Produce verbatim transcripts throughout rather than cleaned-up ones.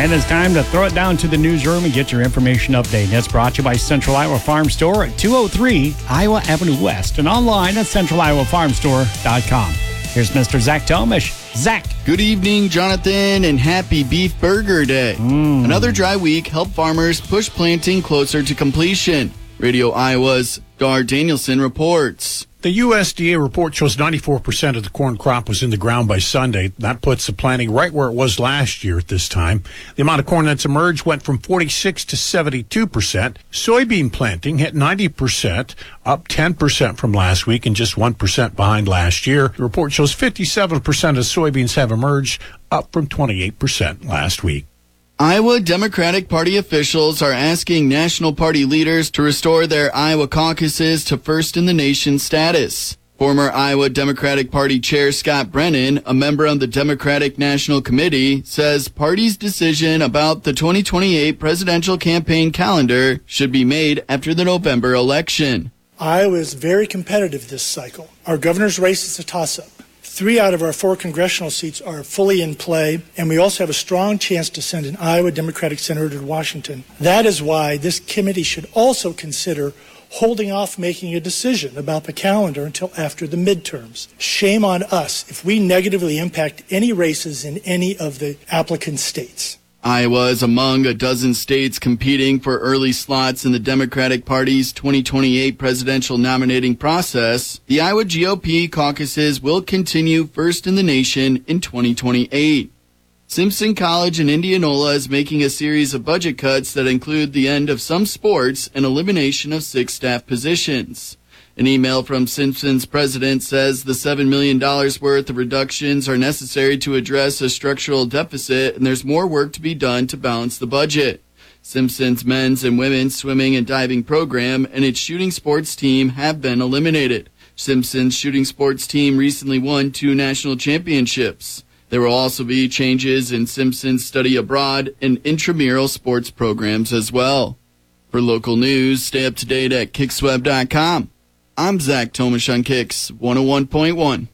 And it's time to throw it down to the newsroom and get your information update. That's brought to you by Central Iowa Farm Store at two oh three Iowa Avenue West and online at central iowa farm store dot com. Here's Mister Zach Tomish. Zach. Good evening, Jonathan, and happy Beef Burger Day. Mm. Another dry week helped farmers push planting closer to completion. Radio Iowa's Gar Danielson reports. The U S D A report shows ninety-four percent of the corn crop was in the ground by Sunday. That puts the planting right where it was last year at this time. The amount of corn that's emerged went from forty-six to seventy-two percent. Soybean planting hit ninety percent, up ten percent from last week and just one percent behind last year. The report shows fifty-seven percent of soybeans have emerged, up from twenty-eight percent last week. Iowa Democratic Party officials are asking National Party leaders to restore their Iowa caucuses to first-in-the-nation status. Former Iowa Democratic Party Chair Scott Brennan, a member of the Democratic National Committee, says party's decision about the twenty twenty-eight presidential campaign calendar should be made after the November election. Iowa is very competitive this cycle. Our governor's race is a toss-up. Three out of our four congressional seats are fully in play, and we also have a strong chance to send an Iowa Democratic senator to Washington. That is why this committee should also consider holding off making a decision about the calendar until after the midterms. Shame on us if we negatively impact any races in any of the applicant states. Iowa is among a dozen states competing for early slots in the Democratic Party's twenty twenty-eight presidential nominating process. The Iowa G O P caucuses will continue first in the nation in twenty twenty-eight. Simpson College in Indianola is making a series of budget cuts that include the end of some sports and elimination of six staff positions. An email from Simpson's president says the seven million dollars worth of reductions are necessary to address a structural deficit, and there's more work to be done to balance the budget. Simpson's men's and women's swimming and diving program and its shooting sports team have been eliminated. Simpson's shooting sports team recently won two national championships. There will also be changes in Simpson's study abroad and intramural sports programs as well. For local news, stay up to date at kicks web dot com. I'm Zach Tomish on Kicks one oh one point one.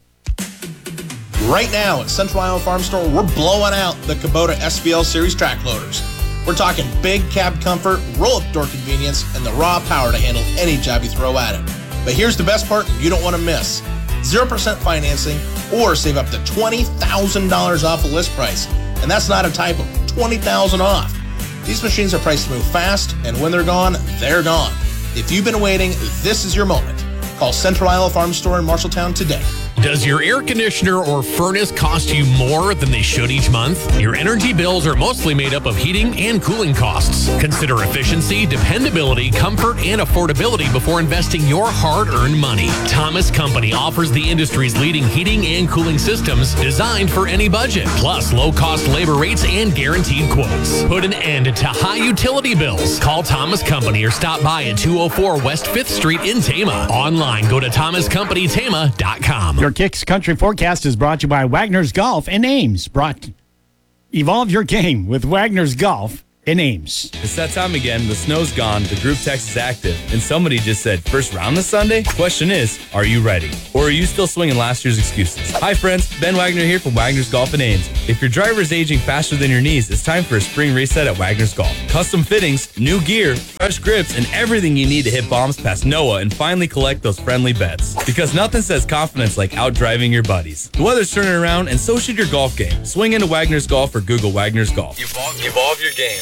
Right now at Central Iowa Farm Store, we're blowing out the Kubota S V L Series track loaders. We're talking big cab comfort, roll-up door convenience, and the raw power to handle any job you throw at it. But here's the best part you don't want to miss. zero percent financing or save up to twenty thousand dollars off the list price. And that's not a typo, twenty thousand dollars off. These machines are priced to move fast, and when they're gone, they're gone. If you've been waiting, this is your moment. Call Central Iowa Farm Store in Marshalltown today. Does your air conditioner or furnace cost you more than they should each month? Your energy bills are mostly made up of heating and cooling costs. Consider efficiency, dependability, comfort, and affordability before investing your hard-earned money. Thomas Company offers the industry's leading heating and cooling systems designed for any budget, plus low-cost labor rates and guaranteed quotes. Put an end to high utility bills. Call Thomas Company or stop by at two oh four West fifth Street in Tama. Online, go to thomas company tama dot com. Your Kicks Country Forecast is brought to you by Wagner's Golf in Ames. Brought Evolve your game with Wagner's Golf in Ames. It's that time again. The snow's gone. The group text is active. And somebody just said, first round this Sunday? Question is, are you ready? Or are you still swinging last year's excuses? Hi, friends. Ben Wagner here from Wagner's Golf in Ames. If your driver is aging faster than your knees, it's time for a spring reset at Wagner's Golf. Custom fittings, new gear, fresh grips, and everything you need to hit bombs past Noah and finally collect those friendly bets. Because nothing says confidence like outdriving your buddies. The weather's turning around, and so should your golf game. Swing into Wagner's Golf or Google Wagner's Golf. Evolve, evolve your game.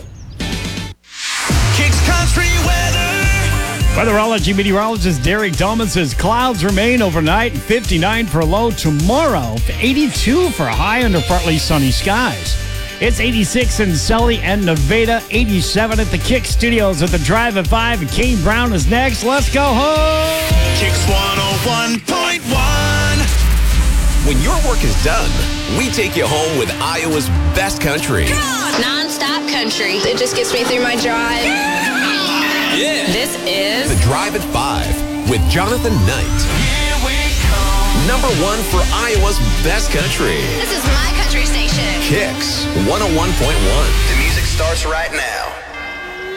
Kicks Country weather. Weatherology meteorologist Derek Dolman says clouds remain overnight, fifty-nine for a low tomorrow, eighty-two for a high under partly sunny skies. It's eighty-six in Sully and Nevada, eighty-seven at the Kick Studios at the Drive at five, and Kane Brown is next. Let's go home! Kicks one oh one point one. When your work is done, we take you home with Iowa's best country. Non-stop country. It just gets me through my drive. Yeah. This is The Drive at five with Jonathan Knight. Here we come. Number one for Iowa's best country. This is my country station. Kicks one oh one point one. The music starts right now.